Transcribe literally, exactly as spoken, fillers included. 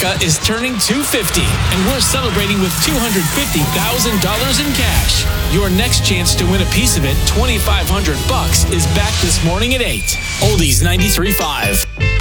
America is turning two hundred fifty, and we're celebrating with two hundred fifty thousand dollars in cash. Your next chance to win a piece of it, twenty-five hundred bucks, is back this morning at eight. Oldies ninety-three point five.